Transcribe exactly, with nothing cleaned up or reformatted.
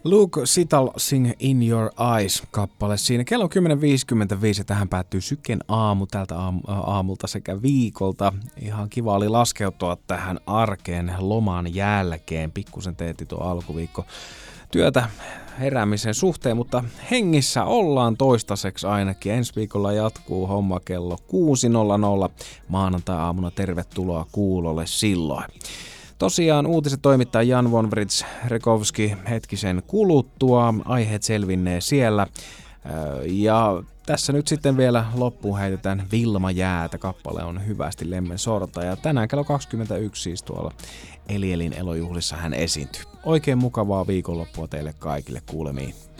Luke Sital Sing In Your Eyes-kappale siinä. Kello on kymmenen viisikymmentäviisi ja tähän päättyy Syken aamu tältä aam- aamulta sekä viikolta. Ihan kiva oli laskeutua tähän arkeen loman jälkeen. Pikkusen teetti tuo alkuviikko työtä heräämisen suhteen, mutta hengissä ollaan toistaiseksi ainakin. Ensi viikolla jatkuu homma kello kuusi nolla nolla maanantai-aamuna. Tervetuloa kuulolle silloin. Tosiaan uutiset toimittaa Jan von Brits Rekovski hetkisen kuluttua. Aiheet selvinnee siellä. Ja tässä nyt sitten vielä loppuun heitetään Vilma Jäätä. Kappale on hyvästi Lemmen sorta. Ja tänään kello kaksikymmentäyksi siis tuolla Elielin elojuhlissa hän esiintyy. Oikein mukavaa viikonloppua teille kaikille. Kuulemiin.